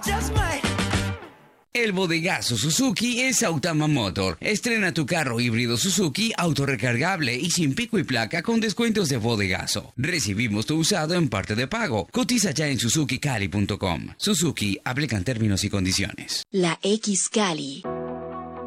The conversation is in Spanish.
El bodegazo Suzuki es Autama Motor. Estrena tu carro híbrido Suzuki autorrecargable y sin pico y placa con descuentos de bodegazo. Recibimos tu usado en parte de pago. Cotiza ya en suzukicali.com. Suzuki, aplican términos y condiciones. La X Cali.